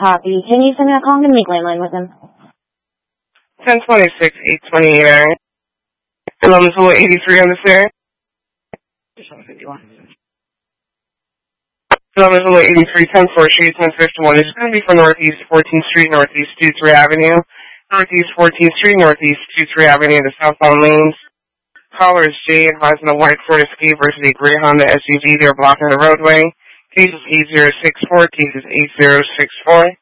Copy. Can you send me a call? I'm going to make landline with him. 1026, 828. And on Missoula 83 on this area. Just 51. And on Missoula 83, 10-4, Shades 1051. It's going to be for Northeast 14th Street, Northeast 23 Avenue. Northeast 14th Street, Northeast 23 Avenue, the southbound lanes. Caller is Jay, advising a white Ford Escape versus a gray Honda SUV. They're blocking the roadway. Case is 8064, case is 8064.